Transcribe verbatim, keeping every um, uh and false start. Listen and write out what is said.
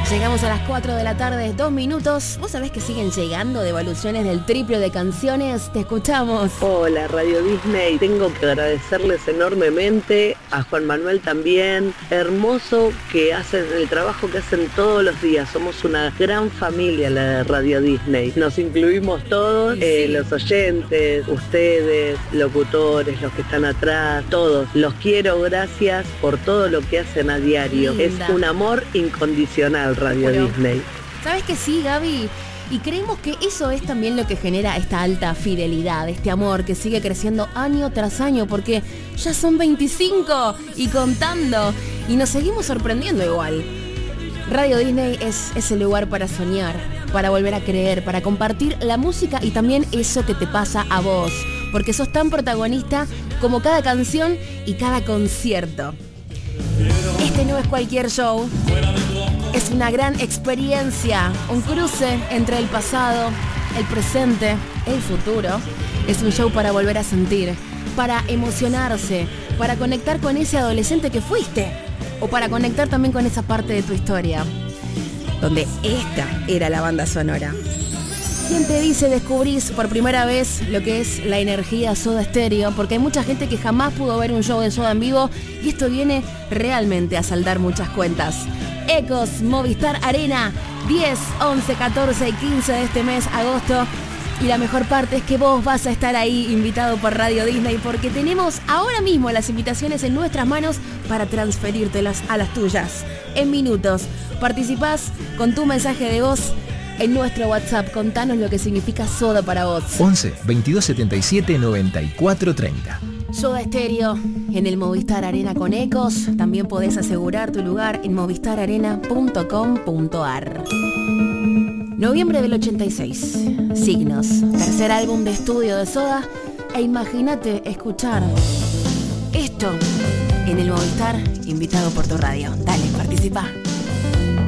Llegamos a las cuatro de la tarde, dos minutos. ¿Vos sabés que siguen llegando devoluciones del triple de canciones? Te escuchamos. Hola, Radio Disney. Tengo que agradecerles enormemente, a Juan Manuel también. Hermoso que hacen el trabajo que hacen todos los días. Somos una gran familia, la de Radio Disney. Nos incluimos todos, Sí. eh, los oyentes, ustedes, locutores, los que están atrás, todos. Los quiero, gracias por todo lo que hacen a diario. Linda. Es un amor incondicional, Radio Pero, Disney. ¿sabes que sí, Gaby? Y creemos que eso es también lo que genera esta alta fidelidad, este amor que sigue creciendo año tras año, porque ya son veinticinco y contando, y nos seguimos sorprendiendo igual. Radio Disney es ese lugar para soñar, para volver a creer, para compartir la música y también eso que te pasa a vos, porque sos tan protagonista como cada canción y cada concierto. Este no es cualquier show, es una gran experiencia, un cruce entre el pasado, el presente, el futuro. Es un show para volver a sentir, para emocionarse, para conectar con ese adolescente que fuiste, o para conectar también con esa parte de tu historia, donde esta era la banda sonora. ¿Quién te dice descubrís por primera vez lo que es la energía Soda Stereo? Porque hay mucha gente que jamás pudo ver un show de Soda en vivo y esto viene realmente a saldar muchas cuentas. Ecos, Movistar Arena, diez, once, catorce y quince de este mes, agosto. Y la mejor parte es que vos vas a estar ahí invitado por Radio Disney porque tenemos ahora mismo las invitaciones en nuestras manos para transferírtelas a las tuyas. En minutos, participás con tu mensaje de voz en nuestro WhatsApp. Contanos lo que significa Soda para vos. once, veintidós setenta y siete, noventa y cuatro treinta. Soda Stereo en el Movistar Arena con Ecos. También podés asegurar tu lugar en movistar arena punto com punto ar. Noviembre del ochenta y seis. Signos. Tercer álbum de estudio de Soda. E imagínate escuchar esto en el Movistar, invitado por tu radio. Dale, participa.